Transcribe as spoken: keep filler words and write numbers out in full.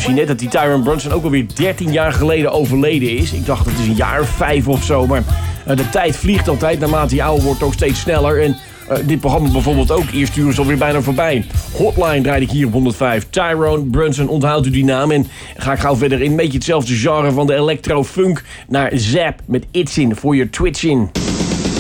zie net dat die Tyrone Brunson ook alweer dertien jaar geleden overleden is. Ik dacht, het is een jaar of vijf of zo. Maar uh, de tijd vliegt altijd, naarmate hij ouder wordt ook steeds sneller. En uh, dit programma bijvoorbeeld ook. Eerste uur is alweer bijna voorbij. Hotline draaide ik hier op honderdvijf. Tyrone Brunson, onthoudt u die naam. En ga ik gauw verder in een beetje hetzelfde genre van de electro-funk naar Zap met It's In voor je Twitch In.